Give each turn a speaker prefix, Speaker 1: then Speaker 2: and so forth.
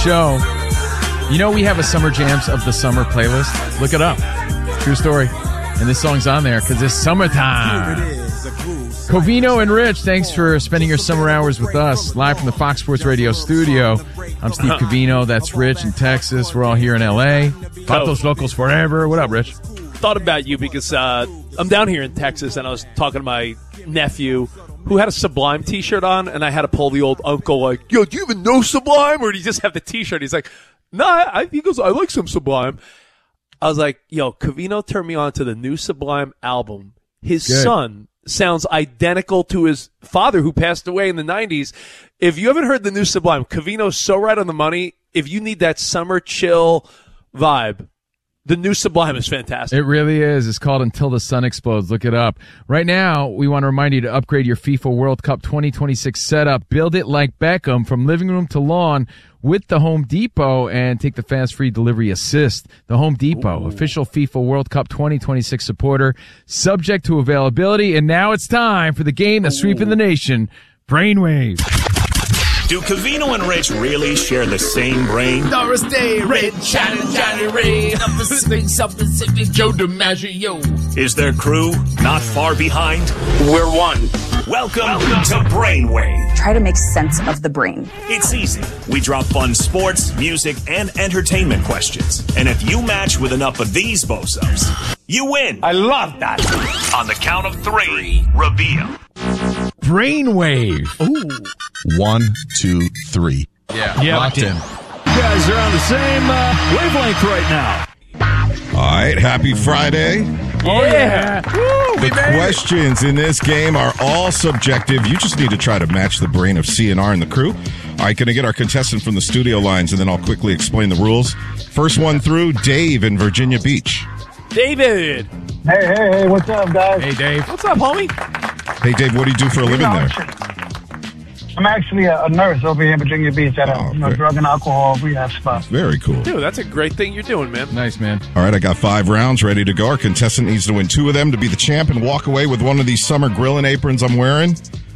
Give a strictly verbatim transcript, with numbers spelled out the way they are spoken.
Speaker 1: Show. You know we have a Summer Jams of the Summer playlist. Look it up. True story. And this song's on there because it's summertime. Covino and Rich, thanks for spending your summer hours with us live from the Fox Sports Radio studio. I'm Steve Covino. That's Rich in Texas. We're all here in L A. Vatos Locals forever. What up, Rich?
Speaker 2: Thought about you because uh, I'm down here in Texas, and I was talking to my nephew who had a Sublime T-shirt on, and I had to pull the old uncle like, yo, do you even know Sublime? Or did he just have the T-shirt? He's like, no, nah, I, he goes, I like some Sublime. I was like, yo, Covino turned me on to the new Sublime album. His Good. son sounds identical to his father who passed away in the nineties. If you haven't heard the new Sublime, Covino's so right on the money. If you need that summer chill vibe, the new Sublime is fantastic.
Speaker 1: It really is. It's called Until the Sun Explodes. Look it up. Right now, we want to remind you to upgrade your FIFA World Cup twenty twenty-six setup. Build it like Beckham from living room to lawn with the Home Depot and take the fast free delivery assist. The Home Depot, Ooh. official FIFA World Cup twenty twenty-six supporter, subject to availability. And now it's time for the game that's sweeping the nation, Brainwave.
Speaker 3: Do Covino and Rich really share the same brain?
Speaker 4: Doris Day, Red, Johnny, Johnny Ray, Pacific, South Pacific, Joe DiMaggio.
Speaker 3: Is their crew not far behind?
Speaker 4: We're one.
Speaker 3: Welcome, Welcome to Brainwave.
Speaker 5: Try to make sense of the brain.
Speaker 3: It's easy. We drop fun sports, music, and entertainment questions. And if you match with enough of these bozos, you win.
Speaker 4: I love that.
Speaker 3: On the count of three, reveal.
Speaker 1: Brainwave.
Speaker 6: Ooh. One, two, three.
Speaker 1: Yeah.
Speaker 6: yeah Locked in.
Speaker 7: You guys are on the same uh, wavelength right now.
Speaker 6: All right. Happy Friday.
Speaker 1: Oh, yeah. Woo,
Speaker 6: the questions it. in this game are all subjective. You just need to try to match the brain of C N R and the crew. All right. Going to get our contestant from the studio lines, and then I'll quickly explain the rules. First one through, Dave in Virginia Beach.
Speaker 2: David.
Speaker 8: Hey, hey, hey. What's up, guys?
Speaker 1: Hey, Dave.
Speaker 2: What's up, homie?
Speaker 6: Hey, Dave, what do you do for a living there?
Speaker 8: I'm actually a, a nurse over here in Virginia Beach at a oh, you know, drug and alcohol rehab spot.
Speaker 6: Very cool.
Speaker 2: Dude, that's a great thing you're doing, man.
Speaker 1: Nice, man.
Speaker 6: All right, I got five rounds ready to go. Our contestant needs to win two of them to be the champ and walk away with one of these summer grilling aprons I'm wearing.